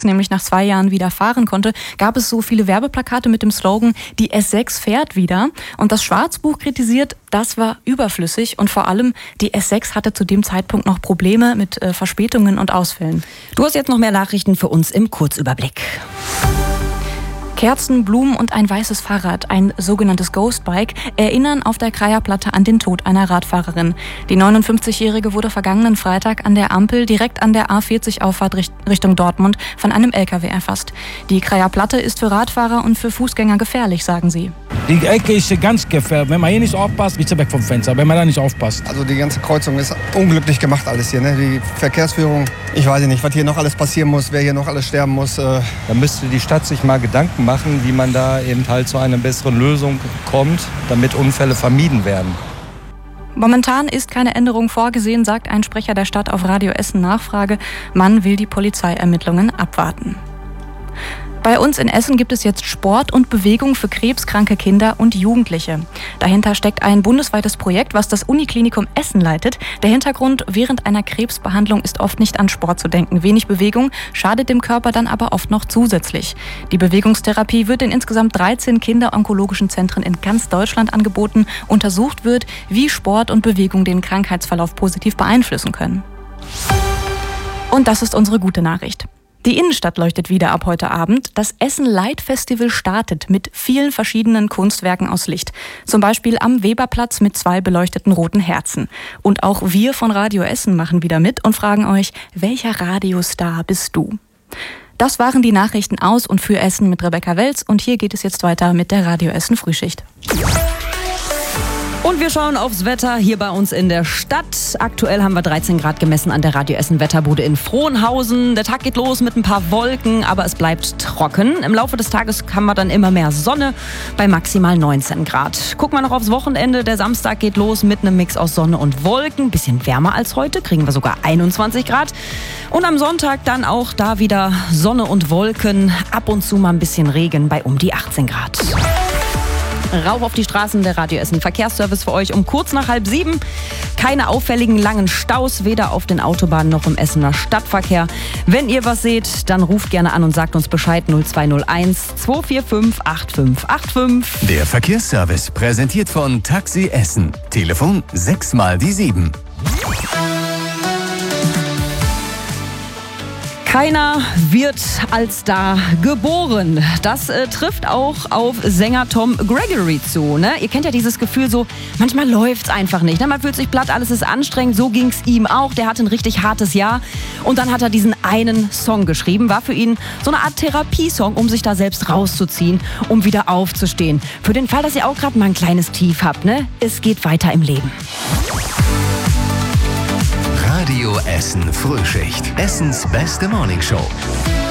nämlich nach 2 Jahren wieder fahren konnte, gab es so viele Werbeplakate mit dem Slogan, die S6 fährt wieder. Und das Schwarzbuch kritisiert, das war überflüssig und vor allem die S6 hatte zu dem Zeitpunkt noch Probleme mit Verspätungen und Ausfällen. Du hast jetzt noch mehr Nachrichten für uns im Kurzüberblick. Kerzen, Blumen und ein weißes Fahrrad, ein sogenanntes Ghostbike, erinnern auf der Kreier-Platte an den Tod einer Radfahrerin. Die 59-Jährige wurde vergangenen Freitag an der Ampel direkt an der A40-Auffahrt Richtung Dortmund von einem LKW erfasst. Die Kreier-Platte ist für Radfahrer und für Fußgänger gefährlich, sagen sie. Die Ecke ist ganz gefährlich. Wenn man hier nicht aufpasst, ist sie weg vom Fenster, wenn man da nicht aufpasst. Also die ganze Kreuzung ist unglücklich gemacht alles hier, ne? Die Verkehrsführung, ich weiß nicht, was hier noch alles passieren muss, wer hier noch alles sterben muss. Da müsste die Stadt sich mal Gedanken machen, wie man da eben halt zu einer besseren Lösung kommt, damit Unfälle vermieden werden. Momentan ist keine Änderung vorgesehen, sagt ein Sprecher der Stadt auf Radio Essen Nachfrage. Man will die Polizeiermittlungen abwarten. Bei uns in Essen gibt es jetzt Sport und Bewegung für krebskranke Kinder und Jugendliche. Dahinter steckt ein bundesweites Projekt, was das Uniklinikum Essen leitet. Der Hintergrund: während einer Krebsbehandlung ist oft nicht an Sport zu denken. Wenig Bewegung schadet dem Körper dann aber oft noch zusätzlich. Die Bewegungstherapie wird in insgesamt 13 kinderonkologischen Zentren in ganz Deutschland angeboten. Untersucht wird, wie Sport und Bewegung den Krankheitsverlauf positiv beeinflussen können. Und das ist unsere gute Nachricht. Die Innenstadt leuchtet wieder ab heute Abend. Das Essen Light Festival startet mit vielen verschiedenen Kunstwerken aus Licht. Zum Beispiel am Weberplatz mit 2 beleuchteten roten Herzen. Und auch wir von Radio Essen machen wieder mit und fragen euch, welcher Radiostar bist du? Das waren die Nachrichten aus und für Essen mit Rebecca Welz. Und hier geht es jetzt weiter mit der Radio Essen Frühschicht. Und wir schauen aufs Wetter hier bei uns in der Stadt. Aktuell haben wir 13 Grad gemessen an der Radio Essen Wetterbude in Frohnhausen. Der Tag geht los mit ein paar Wolken, aber es bleibt trocken. Im Laufe des Tages haben wir dann immer mehr Sonne bei maximal 19 Grad. Gucken wir noch aufs Wochenende. Der Samstag geht los mit einem Mix aus Sonne und Wolken. Bisschen wärmer als heute, kriegen wir sogar 21 Grad. Und am Sonntag dann auch da wieder Sonne und Wolken. Ab und zu mal ein bisschen Regen bei um die 18 Grad. Rauf auf die Straßen, der Radio Essen Verkehrsservice für euch um kurz nach 6:30. Keine auffälligen langen Staus, weder auf den Autobahnen noch im Essener Stadtverkehr. Wenn ihr was seht, dann ruft gerne an und sagt uns Bescheid 0201 245 8585. Der Verkehrsservice präsentiert von Taxi Essen. Telefon 6 mal die 7. Keiner wird als Star geboren. Das trifft auch auf Sänger Tom Gregory zu. Ne? Ihr kennt ja dieses Gefühl so, manchmal läuft's einfach nicht. Ne? Man fühlt sich platt, alles ist anstrengend. So ging's ihm auch. Der hatte ein richtig hartes Jahr. Und dann hat er diesen einen Song geschrieben. War für ihn so eine Art Therapiesong, um sich da selbst rauszuziehen, um wieder aufzustehen. Für den Fall, dass ihr auch gerade mal ein kleines Tief habt. Ne? Es geht weiter im Leben. Radio Essen Frühschicht. Essens beste Morningshow.